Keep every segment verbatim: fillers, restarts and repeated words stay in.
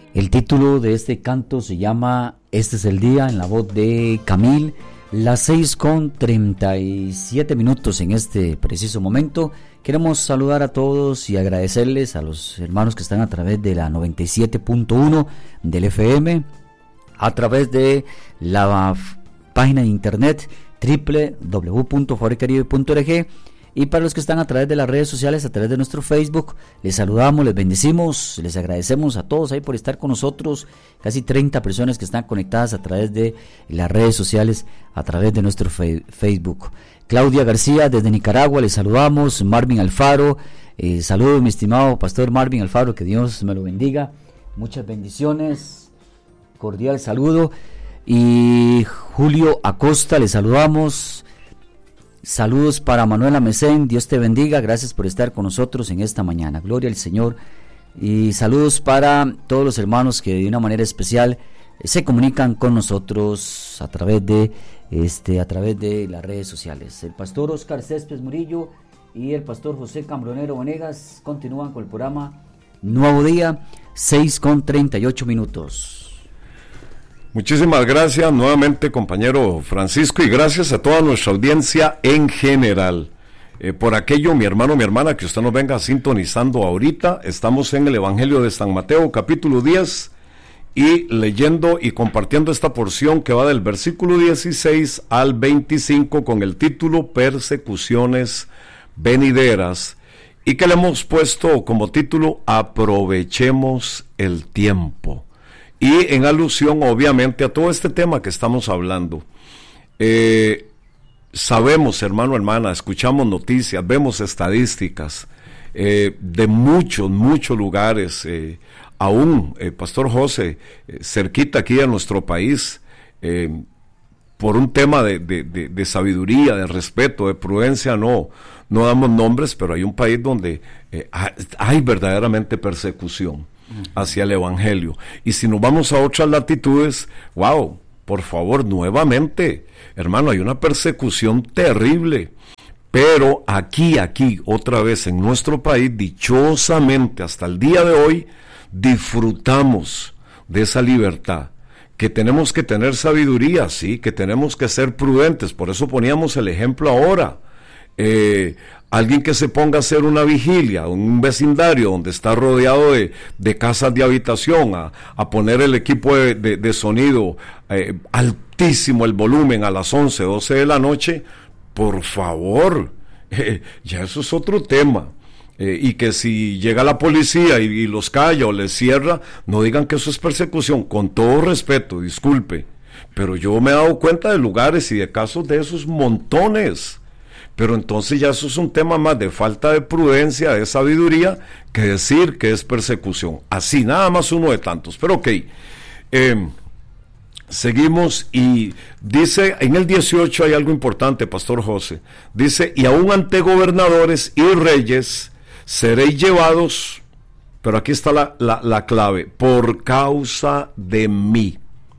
El título de este canto se llama Este es el día, en la voz de Camil. Las seis con treinta y siete minutos en este preciso momento. Queremos saludar a todos y agradecerles a los hermanos que están a través de la noventa y siete punto uno del F M, a través de la página de internet doble u doble u doble u punto favor caribe punto org, y para los que están a través de las redes sociales, a través de nuestro Facebook. Les saludamos, les bendecimos, les agradecemos a todos ahí por estar con nosotros. Casi treinta personas que están conectadas a través de las redes sociales, a través de nuestro fe- Facebook. Claudia García desde Nicaragua, les saludamos. Marvin Alfaro, eh, saludos mi estimado pastor Marvin Alfaro, que Dios me lo bendiga. Muchas bendiciones, cordial saludo. Y Julio Acosta, les saludamos. Saludos para Manuela Mesén, Dios te bendiga, gracias por estar con nosotros en esta mañana, gloria al Señor. Y saludos para todos los hermanos que de una manera especial se comunican con nosotros a través de este a través de las redes sociales. El pastor Oscar Céspedes Murillo y el pastor José Cambronero Vanegas continúan con el programa Nuevo Día, seis con treinta y ocho minutos. Muchísimas gracias nuevamente, compañero Francisco, y gracias a toda nuestra audiencia en general. Eh, por aquello, mi hermano, mi hermana, que usted nos venga sintonizando ahorita, estamos en el Evangelio de San Mateo, capítulo diez, y leyendo y compartiendo esta porción que va del versículo dieciséis al veinticinco con el título Persecuciones venideras, y que le hemos puesto como título Aprovechemos el tiempo. Y en alusión, obviamente, a todo este tema que estamos hablando. Eh, sabemos, hermano, hermana, escuchamos noticias, vemos estadísticas eh, de muchos, muchos lugares, eh, aún, eh, Pastor José, eh, cerquita aquí a nuestro país, eh, por un tema de, de, de, de sabiduría, de respeto, de prudencia, no, no damos nombres, pero hay un país donde eh, hay verdaderamente persecución hacia el Evangelio. Y si nos vamos a otras latitudes, wow, por favor, nuevamente, hermano, hay una persecución terrible. Pero aquí, aquí, otra vez en nuestro país, dichosamente, hasta el día de hoy, disfrutamos de esa libertad. Que tenemos que tener sabiduría, sí, que tenemos que ser prudentes. Por eso poníamos el ejemplo ahora. Eh, alguien que se ponga a hacer una vigilia, un vecindario donde está rodeado de, de casas de habitación, a, a poner el equipo de, de, de sonido eh, altísimo, el volumen a las once, doce de la noche, por favor, eh, ya eso es otro tema. Eh, y que si llega la policía y, y los calla o les cierra, no digan que eso es persecución, con todo respeto, disculpe, pero yo me he dado cuenta de lugares y de casos de esos montones. Pero entonces ya eso es un tema más de falta de prudencia, de sabiduría, que decir que es persecución. Así, nada más uno de tantos. Pero ok, eh, seguimos y dice, en el dieciocho hay algo importante, Pastor José. Dice, y aún ante gobernadores y reyes seréis llevados, pero aquí está la, la, la clave, por causa de mí.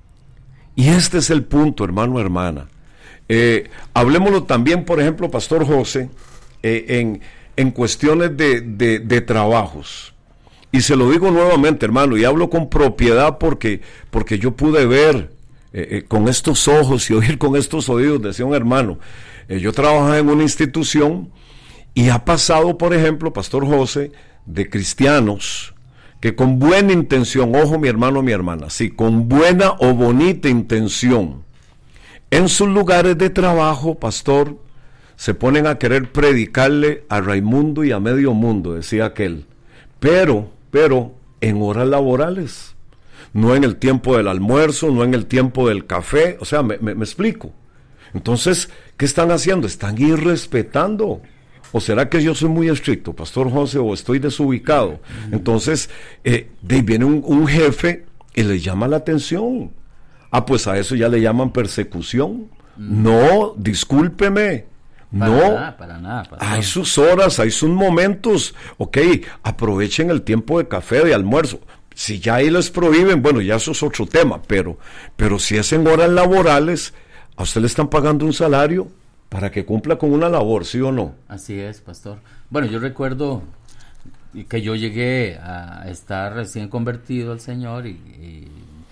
Y este es el punto, hermano, hermana. Eh, hablemoslo también, por ejemplo, Pastor José, eh, en, en cuestiones de, de, de trabajos. Y se lo digo nuevamente, hermano, y hablo con propiedad porque, porque yo pude ver eh, eh, con estos ojos y oír con estos oídos, decía un hermano. Eh, yo trabajaba en una institución y ha pasado, por ejemplo, Pastor José, de cristianos que con buena intención, ojo mi hermano, mi hermana, sí, con buena o bonita intención, en sus lugares de trabajo, pastor, se ponen a querer predicarle a Raimundo y a medio mundo, decía aquel, pero, pero en horas laborales, no en el tiempo del almuerzo, no en el tiempo del café, o sea, me, me, me explico. Entonces, ¿qué están haciendo? Están irrespetando. ¿O será que yo soy muy estricto, Pastor José, o estoy desubicado? Entonces, eh, de ahí viene un, un jefe y le llama la atención. Ah, pues a eso ya le llaman persecución. Mm. No, discúlpeme. Para no. Nada, para nada. Para hay nada. sus horas, hay sus momentos. Ok, aprovechen el tiempo de café, de almuerzo. Si ya ahí les prohíben, bueno, ya eso es otro tema. Pero, pero si es en horas laborales, a usted le están pagando un salario para que cumpla con una labor, ¿sí o no? Así es, pastor. Bueno, yo recuerdo que yo llegué a estar recién convertido al Señor y, y,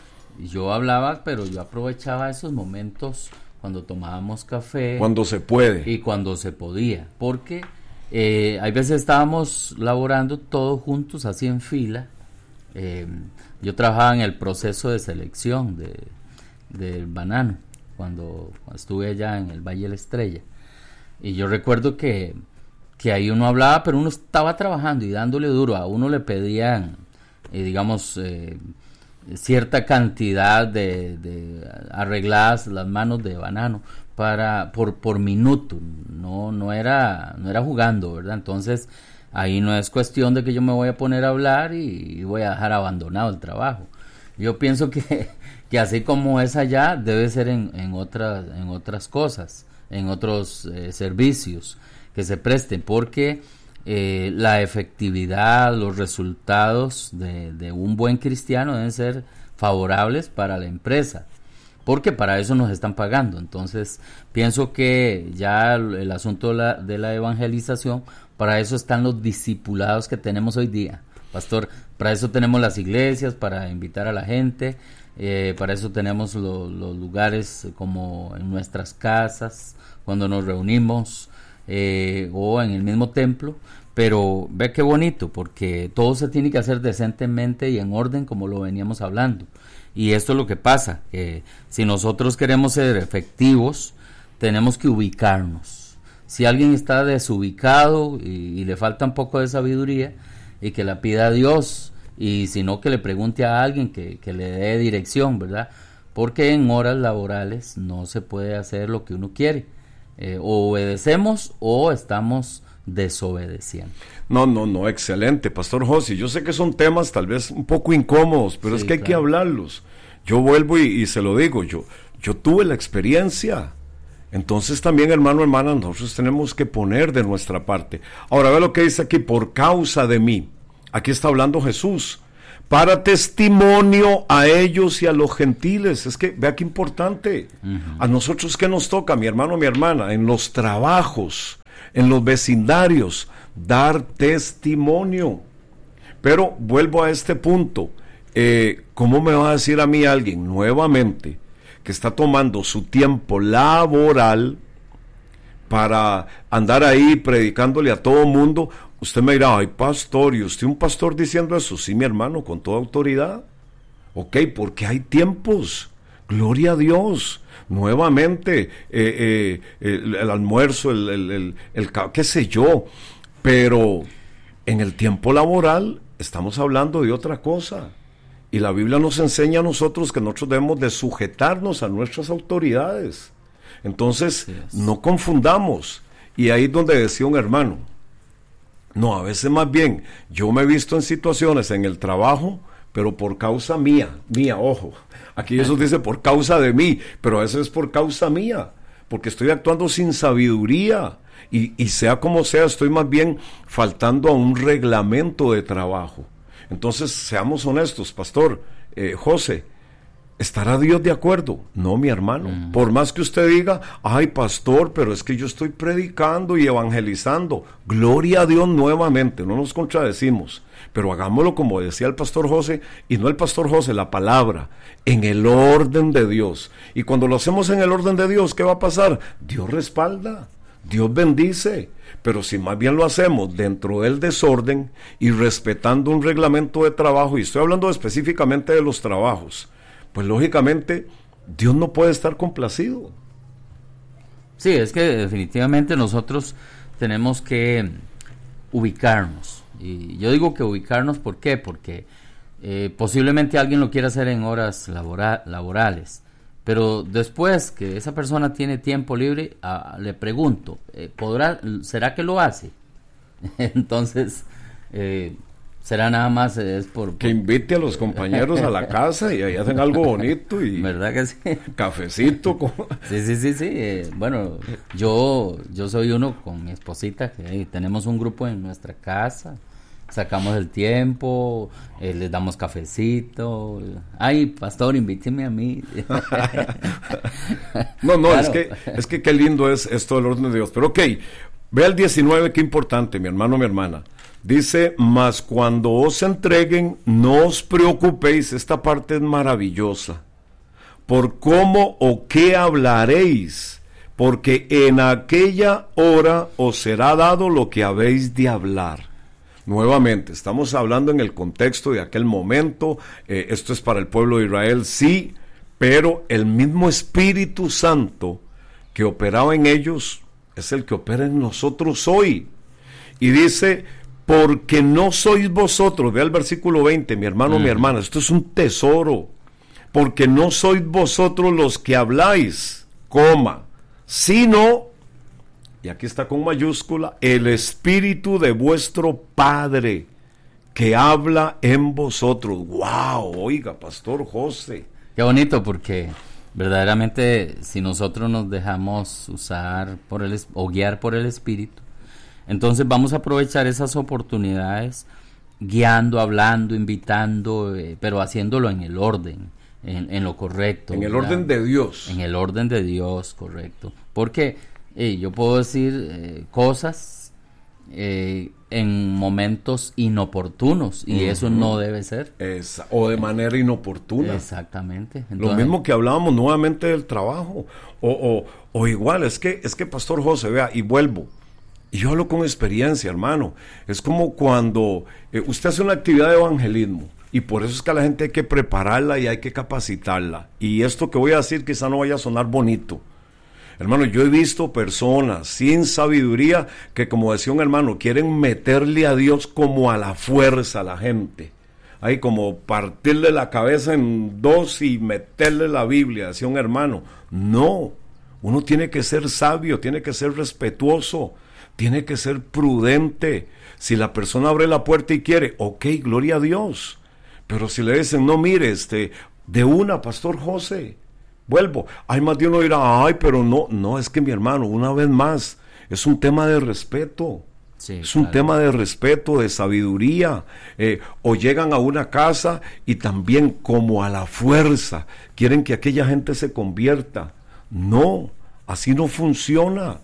y yo hablaba, pero yo aprovechaba esos momentos cuando tomábamos café. Cuando se puede. Y cuando se podía, porque eh, hay veces estábamos laborando todos juntos, así en fila. Eh, yo trabajaba en el proceso de selección de, del banano, cuando, cuando estuve allá en el Valle de la Estrella. Y yo recuerdo que, que ahí uno hablaba, pero uno estaba trabajando y dándole duro. A uno le pedían, eh, digamos, eh, cierta cantidad de, de arregladas las manos de banano para por por minuto. No no era no era jugando, ¿verdad? Entonces ahí no es cuestión de que yo me voy a poner a hablar y, y voy a dejar abandonado el trabajo. Yo pienso que, que así como es allá, debe ser en, en otras en otras cosas, en otros eh, servicios que se presten, porque eh, la efectividad, los resultados de, de un buen cristiano deben ser favorables para la empresa, porque para eso nos están pagando. Entonces pienso que ya el, el asunto de la, de la evangelización, para eso están los discipulados que tenemos hoy día, pastor. Para eso tenemos las iglesias, para invitar a la gente, eh, para eso tenemos lo, los lugares como en nuestras casas, cuando nos reunimos, eh, o en el mismo templo. Pero ve qué bonito, porque todo se tiene que hacer decentemente y en orden, como lo veníamos hablando. Y esto es lo que pasa, que si nosotros queremos ser efectivos, tenemos que ubicarnos. Si alguien está desubicado y, y le falta un poco de sabiduría, y que la pida a Dios, y si no, que le pregunte a alguien que, que le dé dirección, ¿verdad? Porque en horas laborales no se puede hacer lo que uno quiere. Eh, o obedecemos o estamos desobedeciendo. No, no, no, excelente, Pastor José. Yo sé que son temas tal vez un poco incómodos, pero sí, es que hay claro. que hablarlos. Yo vuelvo y, y se lo digo, yo, yo tuve la experiencia. Entonces también, hermano, hermana, nosotros tenemos que poner de nuestra parte. Ahora, ve lo que dice aquí, por causa de mí. Aquí está hablando Jesús. Para testimonio a ellos y a los gentiles. Es que, vea qué importante. Uh-huh. A nosotros, ¿qué nos toca, mi hermano, mi hermana? En los trabajos, en los vecindarios, dar testimonio. Pero vuelvo a este punto. Eh, ¿Cómo me va a decir a mí alguien nuevamente que está tomando su tiempo laboral para andar ahí predicándole a todo mundo? Usted me dirá, ay, pastor, ¿y usted un pastor diciendo eso? Sí, mi hermano, con toda autoridad. Ok, porque hay tiempos. Gloria a Dios. Nuevamente, eh, eh, el, el almuerzo, el, el, el, el, qué sé yo. Pero en el tiempo laboral estamos hablando de otra cosa. Y la Biblia nos enseña a nosotros que nosotros debemos de sujetarnos a nuestras autoridades. Entonces, yes. no confundamos. Y ahí es donde decía un hermano, no, a veces más bien, yo me he visto en situaciones en el trabajo, pero por causa mía, mía, ojo. Aquí Jesús dice por causa de mí, pero a veces es por causa mía, porque estoy actuando sin sabiduría. Y, y sea como sea, estoy más bien faltando a un reglamento de trabajo. Entonces, seamos honestos, pastor, eh, José, ¿estará Dios de acuerdo? No, mi hermano. Mm. Por más que usted diga, ay, pastor, pero es que yo estoy predicando y evangelizando. Gloria a Dios nuevamente, no nos contradecimos. Pero hagámoslo como decía el pastor José, y no el pastor José, la palabra, en el orden de Dios. Y cuando lo hacemos en el orden de Dios, ¿qué va a pasar? Dios respalda, Dios bendice. Pero si más bien lo hacemos dentro del desorden y respetando un reglamento de trabajo, y estoy hablando específicamente de los trabajos, pues lógicamente Dios no puede estar complacido. Sí, es que definitivamente nosotros tenemos que ubicarnos. Y yo digo que ubicarnos, ¿por qué? Porque eh, posiblemente alguien lo quiera hacer en horas labora- laborales. Pero después que esa persona tiene tiempo libre, uh, le pregunto, eh, ¿podrá, ¿será que lo hace? Entonces, eh, será nada más es por, por... Que invite a los compañeros a la casa y ahí hacen algo bonito y... ¿Verdad que sí? Cafecito. Con... Sí, sí, sí, sí. Eh, bueno, yo, yo soy uno con mi esposita, que hey, tenemos un grupo en nuestra casa. Sacamos el tiempo, eh, les damos cafecito. Ay, pastor, invíteme a mí. no, no, claro. es que es que qué lindo es esto del orden de Dios. Pero ok, ve al diecinueve, qué importante, mi hermano, mi hermana. Dice, mas cuando os entreguen, no os preocupéis, esta parte es maravillosa, por cómo o qué hablaréis, porque en aquella hora os será dado lo que habéis de hablar. Nuevamente, estamos hablando en el contexto de aquel momento, eh, esto es para el pueblo de Israel, sí, pero el mismo Espíritu Santo que operaba en ellos es el que opera en nosotros hoy. Y dice, porque no sois vosotros, vea el versículo veinte, mi hermano, uh-huh. mi hermana, esto es un tesoro, porque no sois vosotros los que habláis, coma, sino, y aquí está con mayúscula, el Espíritu de vuestro Padre, que habla en vosotros. ¡Wow! Oiga, Pastor José. Qué bonito, porque verdaderamente si nosotros nos dejamos usar por el, o guiar por el Espíritu, entonces vamos a aprovechar esas oportunidades guiando, hablando, invitando, eh, pero haciéndolo en el orden, en, en lo correcto. En el ¿verdad? orden de Dios. En el orden de Dios, correcto. Porque eh, yo puedo decir eh, cosas eh, en momentos inoportunos y uh-huh. eso no debe ser. Esa, o de manera inoportuna. Exactamente. Entonces, lo mismo que hablábamos nuevamente del trabajo. O, o, o igual, es que, es que Pastor José, vea, y vuelvo. Y yo hablo con experiencia, hermano. Es como cuando eh, usted hace una actividad de evangelismo, y por eso es que a la gente hay que prepararla y hay que capacitarla. Y esto que voy a decir quizá no vaya a sonar bonito. Hermano, yo he visto personas sin sabiduría que, como decía un hermano, quieren meterle a Dios como a la fuerza a la gente. Hay como partirle la cabeza en dos y meterle la Biblia, decía un hermano. No, uno tiene que ser sabio, tiene que ser respetuoso, tiene que ser prudente. Si la persona abre la puerta y quiere, ok, gloria a Dios. Pero si le dicen, no, mire, este, de una, Pastor José, vuelvo. Hay más de uno dirá, ay, pero no, no, es que mi hermano, una vez más, es un tema de respeto. Sí, es un claro. tema de respeto, de sabiduría. Eh, o llegan a una casa y también como a la fuerza quieren que aquella gente se convierta. No, así no funciona.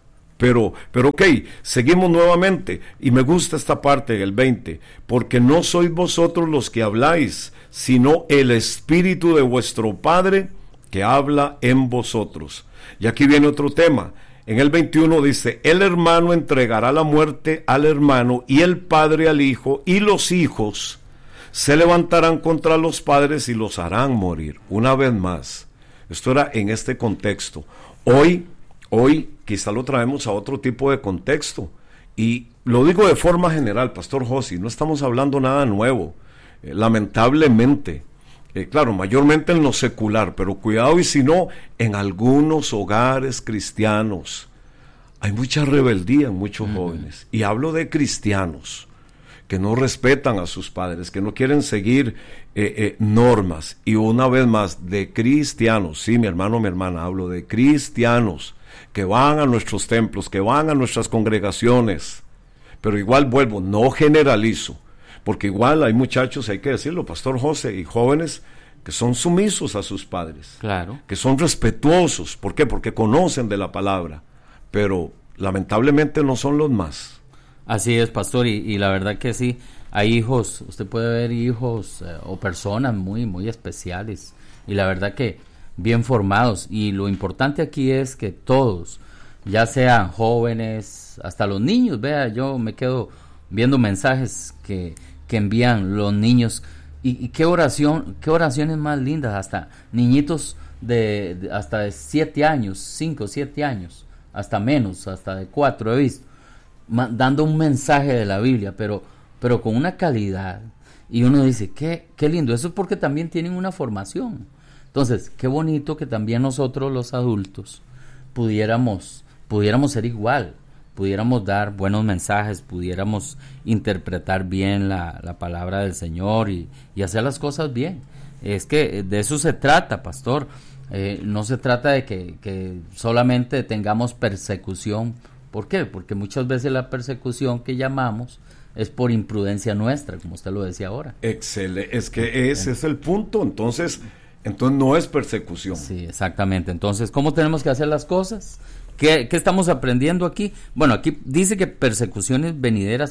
Pero, pero ok, seguimos nuevamente, y me gusta esta parte, el veinte, porque no sois vosotros los que habláis, sino el Espíritu de vuestro Padre que habla en vosotros. Y aquí viene otro tema, en el veintiuno dice, el hermano entregará la muerte al hermano, y el padre al hijo, y los hijos se levantarán contra los padres y los harán morir. Una vez más, esto era en este contexto. Hoy, hoy, quizá lo traemos a otro tipo de contexto, y lo digo de forma general, Pastor José, no estamos hablando nada nuevo, eh, lamentablemente, eh, claro, mayormente en lo secular, pero cuidado y si no, en algunos hogares cristianos, hay mucha rebeldía en muchos uh-huh. jóvenes, y hablo de cristianos, que no respetan a sus padres, que no quieren seguir eh, eh, normas, y una vez más, de cristianos, sí, mi hermano, mi hermana, hablo de cristianos, que van a nuestros templos, que van a nuestras congregaciones, pero igual vuelvo, no generalizo, porque igual hay muchachos, hay que decirlo, Pastor José, y jóvenes que son sumisos a sus padres, claro, que son respetuosos. ¿Por qué? Porque conocen de la palabra, pero lamentablemente no son los más. Así es, Pastor, y, y la verdad que sí, hay hijos, usted puede ver hijos eh, o personas muy, muy especiales, y la verdad que bien formados, y lo importante aquí es que todos, ya sean jóvenes, hasta los niños, vea, yo me quedo viendo mensajes que, que envían los niños, y, y qué oración, qué oraciones más lindas, hasta niñitos de, de hasta de siete años, cinco, siete años, hasta menos, hasta de cuatro he visto, ma, dando un mensaje de la Biblia, pero, pero con una calidad, y uno dice, qué, qué lindo, eso es porque también tienen una formación. Entonces, qué bonito que también nosotros los adultos pudiéramos, pudiéramos ser igual, pudiéramos dar buenos mensajes, pudiéramos interpretar bien la, la palabra del Señor y, y hacer las cosas bien. Es que de eso se trata, Pastor. Eh, no se trata de que, que solamente tengamos persecución. ¿Por qué? Porque muchas veces la persecución que llamamos es por imprudencia nuestra, como usted lo decía ahora. Excelente, es que ese es el punto, entonces... Entonces no es persecución. Sí, exactamente. Entonces, ¿cómo tenemos que hacer las cosas? ¿Qué, qué estamos aprendiendo aquí? Bueno, aquí dice que persecuciones venideras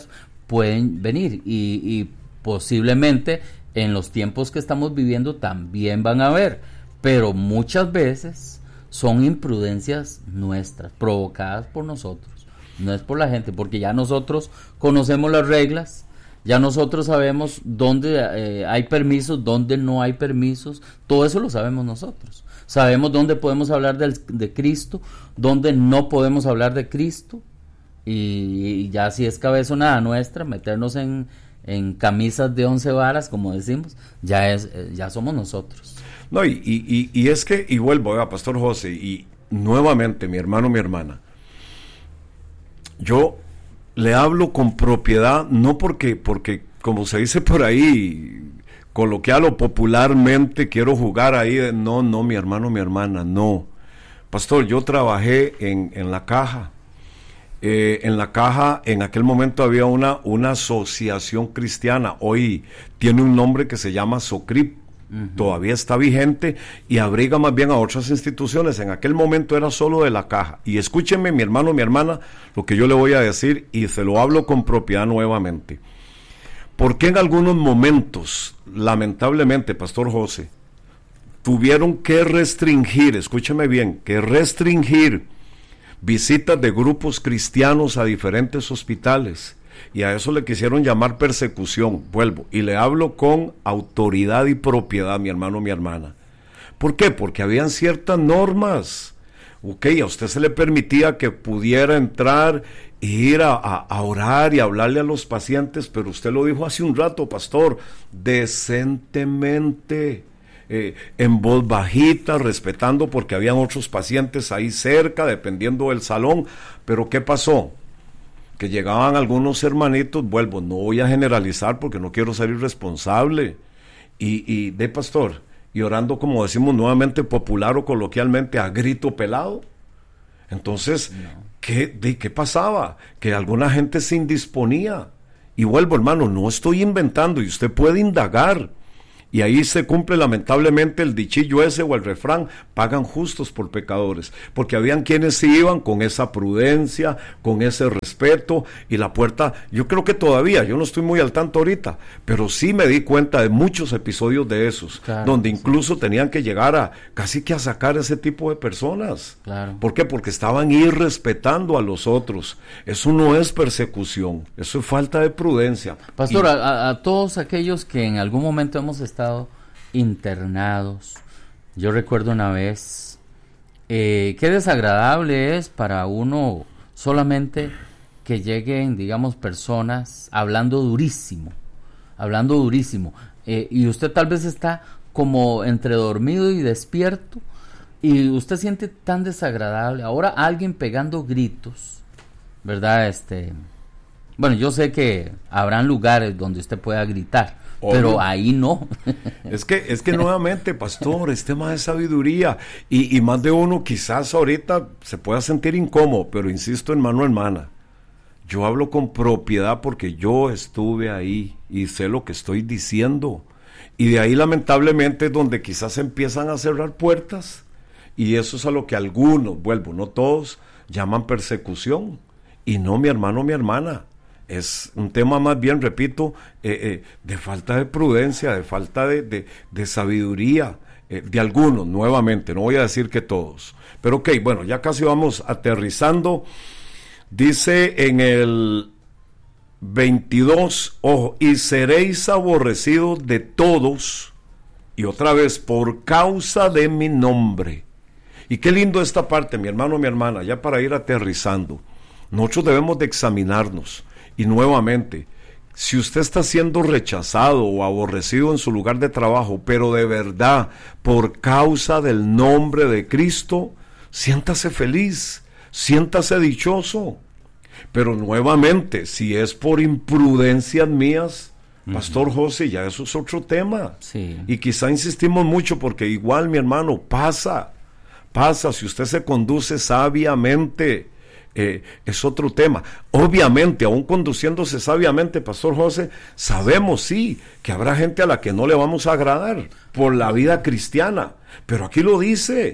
pueden venir y, y posiblemente en los tiempos que estamos viviendo también van a haber, pero muchas veces son imprudencias nuestras, provocadas por nosotros, no es por la gente, porque ya nosotros conocemos las reglas, ya nosotros sabemos dónde eh, hay permisos, dónde no hay permisos, todo eso lo sabemos nosotros. Sabemos dónde podemos hablar del, de Cristo, dónde no podemos hablar de Cristo, y, y ya si es cabezonada nuestra, meternos en, en camisas de once varas, como decimos, ya es ya somos nosotros. No, y, y, y es que, y vuelvo a Pastor José, y nuevamente, mi hermano, mi hermana, yo le hablo con propiedad, no porque, porque como se dice por ahí, coloquial o popularmente, quiero jugar ahí, de, no, no, mi hermano, mi hermana, no. Pastor, yo trabajé en, en la caja, eh, en la caja, en aquel momento había una, una asociación cristiana, hoy tiene un nombre que se llama SOCRIP, uh-huh. Todavía está vigente y abriga más bien a otras instituciones. En aquel momento era solo de la caja. Y escúcheme, mi hermano, mi hermana, lo que yo le voy a decir, y se lo hablo con propiedad nuevamente. ¿Por qué en algunos momentos, lamentablemente, Pastor José, tuvieron que restringir, escúcheme bien, que restringir visitas de grupos cristianos a diferentes hospitales? Y a eso le quisieron llamar persecución. Vuelvo, y le hablo con autoridad y propiedad, mi hermano, mi hermana. ¿Por qué? Porque habían ciertas normas. Ok, a usted se le permitía que pudiera entrar e ir a, a, a orar y hablarle a los pacientes, pero usted lo dijo hace un rato, pastor, decentemente, eh, en voz bajita, respetando, porque habían otros pacientes ahí cerca, dependiendo del salón. Pero ¿qué pasó? Que llegaban algunos hermanitos, vuelvo, no voy a generalizar porque no quiero ser irresponsable, y, y de pastor, y orando, como decimos nuevamente, popular o coloquialmente, a grito pelado. Entonces, no. ¿qué, de, ¿qué pasaba? Que alguna gente se indisponía, y vuelvo, hermano, no estoy inventando, y usted puede indagar, y ahí se cumple lamentablemente el dichillo ese o el refrán, pagan justos por pecadores, porque habían quienes se iban con esa prudencia, con ese respeto, y la puerta, yo creo que todavía, yo no estoy muy al tanto ahorita, pero sí me di cuenta de muchos episodios de esos, claro, donde incluso sí. tenían que llegar a, casi que a sacar ese tipo de personas. Claro. ¿Por qué? Porque estaban irrespetando a los otros. Eso no es persecución, eso es falta de prudencia. Pastor, y, a, a todos aquellos que en algún momento hemos estado estado internados, yo recuerdo una vez, eh, qué desagradable es para uno solamente que lleguen, digamos, personas hablando durísimo, hablando durísimo, eh, y usted tal vez está como entre dormido y despierto, y usted siente tan desagradable. Ahora alguien pegando gritos, ¿verdad? Este, bueno, yo sé que habrán lugares donde usted pueda gritar, Obvio. Pero ahí no. Es que, es que nuevamente, pastor, es tema de sabiduría, y, y más de uno quizás ahorita se pueda sentir incómodo, pero insisto, hermano, hermana, yo hablo con propiedad porque yo estuve ahí y sé lo que estoy diciendo, y de ahí lamentablemente es donde quizás empiezan a cerrar puertas, y eso es a lo que algunos, vuelvo, no todos, llaman persecución, y no, mi hermano, mi hermana, es un tema más bien, repito, eh, eh, de falta de prudencia, de falta de, de, de sabiduría, eh, de algunos, nuevamente, no voy a decir que todos. Pero ok, bueno, ya casi vamos aterrizando. Dice en el veintidós, ojo, y seréis aborrecidos de todos, y otra vez, por causa de mi nombre. Y qué lindo esta parte, mi hermano, mi hermana, ya para ir aterrizando. Nosotros debemos de examinarnos. Y nuevamente, si usted está siendo rechazado o aborrecido en su lugar de trabajo, pero de verdad, por causa del nombre de Cristo, siéntase feliz, siéntase dichoso. Pero nuevamente, si es por imprudencias mías, uh-huh. Pastor José, ya eso es otro tema. Sí. Y quizá insistimos mucho porque igual, mi hermano, pasa, pasa, si usted se conduce sabiamente, Eh, es otro tema. Obviamente, aún conduciéndose sabiamente, Pastor José, sabemos sí que habrá gente a la que no le vamos a agradar por la vida cristiana, pero aquí lo dice,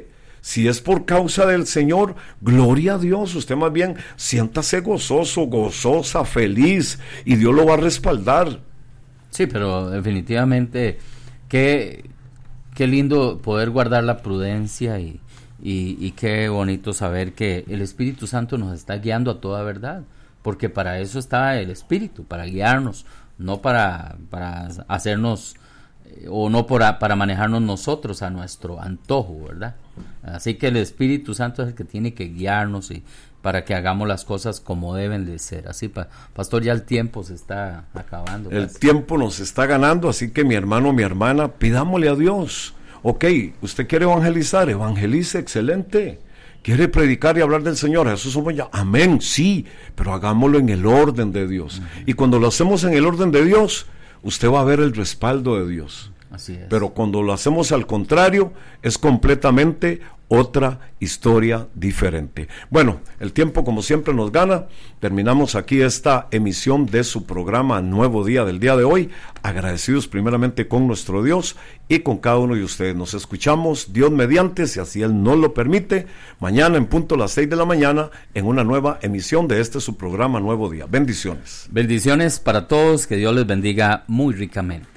Si es por causa del Señor, gloria a Dios. Usted más bien siéntase gozoso, gozosa, feliz, y Dios lo va a respaldar. Sí, pero definitivamente, qué, qué lindo poder guardar la prudencia y, y, y qué bonito saber que el Espíritu Santo nos está guiando a toda verdad, porque para eso está el Espíritu, para guiarnos, no para, para hacernos, eh, o no para, para manejarnos nosotros a nuestro antojo, ¿verdad? Así que el Espíritu Santo es el que tiene que guiarnos y para que hagamos las cosas como deben de ser. Así, pa, pastor, ya el tiempo se está acabando. El casi. tiempo nos está ganando, así que mi hermano, mi hermana, pidámosle a Dios. Ok, usted quiere evangelizar, evangelice, excelente. Quiere predicar y hablar del Señor, Jesús somos ya, amén, sí, pero hagámoslo en el orden de Dios. Uh-huh. Y cuando lo hacemos en el orden de Dios, usted va a ver el respaldo de Dios. Así es. Pero cuando lo hacemos al contrario, es completamente otra historia diferente. Bueno, el tiempo como siempre nos gana. Terminamos aquí esta emisión de su programa Nuevo Día del día de hoy. Agradecidos primeramente con nuestro Dios y con cada uno de ustedes. Nos escuchamos, Dios mediante, si así Él nos lo permite, mañana en punto a las seis de la mañana en una nueva emisión de este su programa Nuevo Día. Bendiciones. Bendiciones para todos, que Dios les bendiga muy ricamente.